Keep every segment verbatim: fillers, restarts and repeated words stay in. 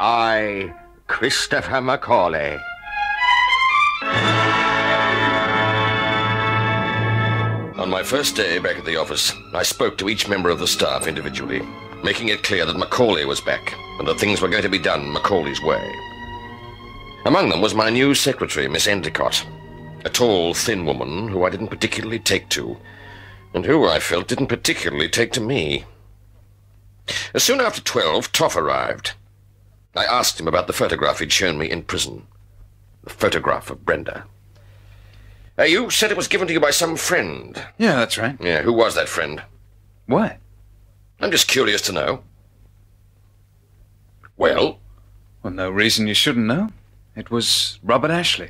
I, Christopher Macaulay. On my first day back at the office, I spoke to each member of the staff individually, making it clear that Macaulay was back and that things were going to be done Macaulay's way. Among them was my new secretary, Miss Endicott, a tall, thin woman who I didn't particularly take to, and who, I felt, didn't particularly take to me. Soon after twelve, Toff arrived. I asked him about the photograph he'd shown me in prison. The photograph of Brenda. Uh, you said it was given to you by some friend. Yeah, that's right. Yeah, who was that friend? Why? I'm just curious to know. Well? Well, no reason you shouldn't know. It was Robert Ashley.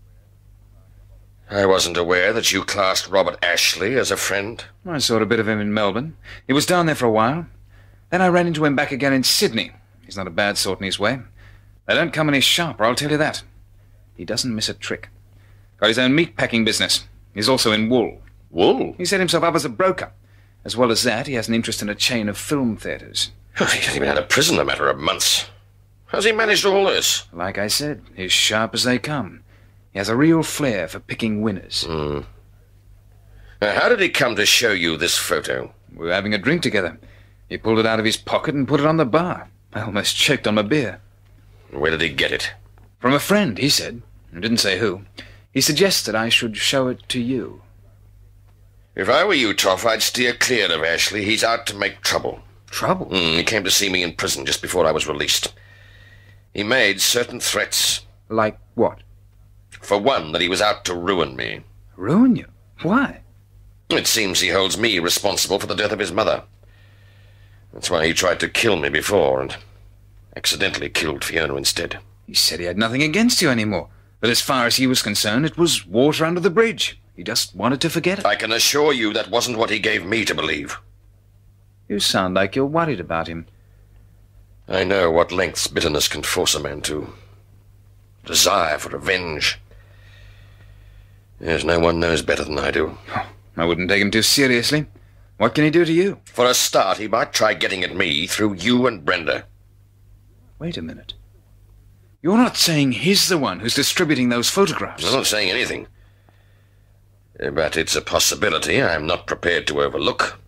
I wasn't aware that you classed Robert Ashley as a friend. I saw a bit of him in Melbourne. He was down there for a while. Then I ran into him back again in Sydney. He's not a bad sort in his way. They don't come any sharper, I'll tell you that. He doesn't miss a trick. Got his own meat-packing business. He's also in wool. Wool? He set himself up as a broker. As well as that, he has an interest in a chain of film theatres. He hasn't even had a prison a matter of months. How's he managed all this? Like I said, he's sharp as they come. He has a real flair for picking winners. Hmm. Now, how did he come to show you this photo? We were having a drink together. He pulled it out of his pocket and put it on the bar. I almost choked on my beer. Where did he get it? From a friend, he said. He didn't say who. He suggested I should show it to you. If I were you, Toff, I'd steer clear of Ashley. He's out to make trouble. Trouble? Mm, he came to see me in prison just before I was released. He made certain threats. Like what? For one, that he was out to ruin me. Ruin you? Why? It seems he holds me responsible for the death of his mother. That's why he tried to kill me before and accidentally killed Fiona instead. He said he had nothing against you anymore. But as far as he was concerned, it was water under the bridge. He just wanted to forget it. I can assure you that wasn't what he gave me to believe. You sound like you're worried about him. I know what lengths bitterness can force a man to. Desire for revenge. Yes, no one knows better than I do. I wouldn't take him too seriously. What can he do to you? For a start, he might try getting at me through you and Brenda. Wait a minute. You're not saying he's the one who's distributing those photographs? I'm not saying anything. But it's a possibility I'm not prepared to overlook.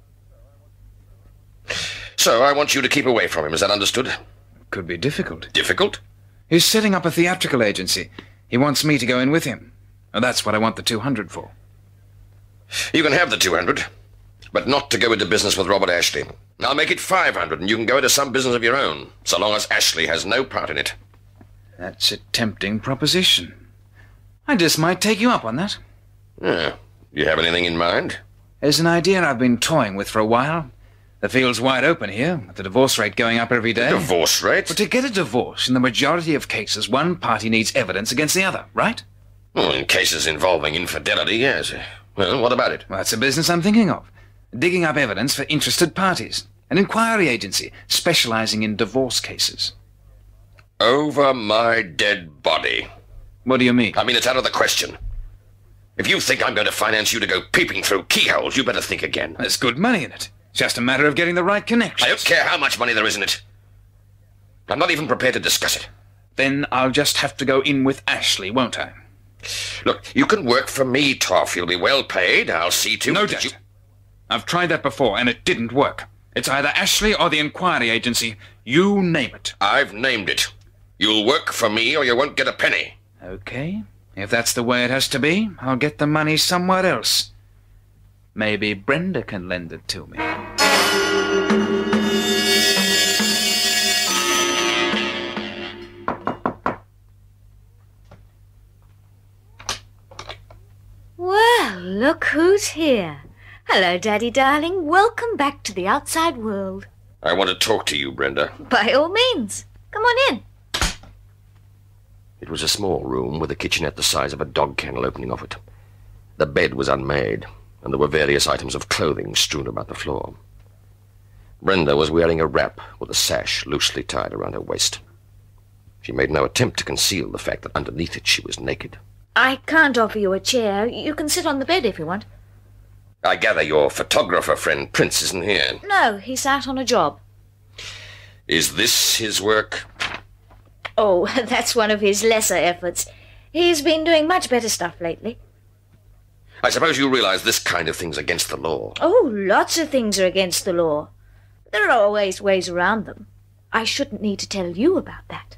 So I want you to keep away from him. Is that understood? Could be difficult. Difficult? He's setting up a theatrical agency. He wants me to go in with him. And that's what I want the two hundred for. You can have the two hundred, but not to go into business with Robert Ashley. I'll make it five hundred, and you can go into some business of your own, so long as Ashley has no part in it. That's a tempting proposition. I just might take you up on that. Yeah. You have anything in mind? There's an idea I've been toying with for a while. The field's wide open here, with the divorce rate going up every day. Divorce rate? But to get a divorce, in the majority of cases, one party needs evidence against the other, right? Well, in cases involving infidelity, yes. Well, what about it? Well, that's a business I'm thinking of. Digging up evidence for interested parties. An inquiry agency specializing in divorce cases. Over my dead body. What do you mean? I mean, it's out of the question. If you think I'm going to finance you to go peeping through keyholes, you better think again. There's good money in it. It's just a matter of getting the right connections. I don't care how much money there is in it. I'm not even prepared to discuss it. Then I'll just have to go in with Ashley, won't I? Look, you can work for me, Toff. You'll be well paid. I'll see to no it that doubt. you... I've tried that before, and it didn't work. It's either Ashley or the inquiry agency. You name it. I've named it. You'll work for me or you won't get a penny. Okay. If that's the way it has to be, I'll get the money somewhere else. Maybe Brenda can lend it to me. Well, look who's here. Hello, Daddy darling. Welcome back to the outside world. I want to talk to you, Brenda. By all means. Come on in. It was a small room with a kitchenette the size of a dog kennel opening off it. The bed was unmade, and there were various items of clothing strewn about the floor. Brenda was wearing a wrap with a sash loosely tied around her waist. She made no attempt to conceal the fact that underneath it she was naked. I can't offer you a chair. You can sit on the bed if you want. I gather your photographer friend Prince isn't here. No, he's out on a job. Is this his work? Oh, that's one of his lesser efforts. He's been doing much better stuff lately. I suppose you realize this kind of thing's against the law. Oh, lots of things are against the law. There are always ways around them. I shouldn't need to tell you about that.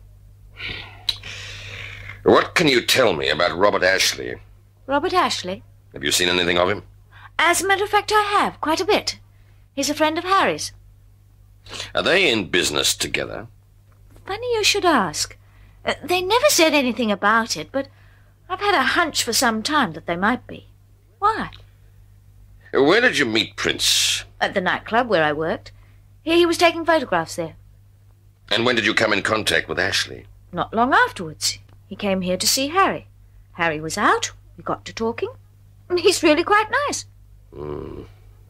What can you tell me about Robert Ashley? Robert Ashley? Have you seen anything of him? As a matter of fact, I have, quite a bit. He's a friend of Harry's. Are they in business together? Funny you should ask. Uh, they never said anything about it, but I've had a hunch for some time that they might be. Why? Where did you meet Prince? At the nightclub where I worked. He, he was taking photographs there. And when did you come in contact with Ashley? Not long afterwards. He came here to see Harry. Harry was out. We got to talking. And he's really quite nice. Hmm.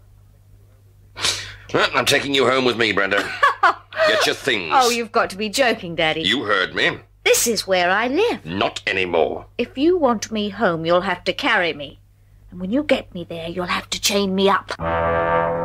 Well, I'm taking you home with me, Brenda. Get your things. Oh, you've got to be joking, Daddy. You heard me. This is where I live. Not anymore. If you want me home, you'll have to carry me. And when you get me there, you'll have to chain me up.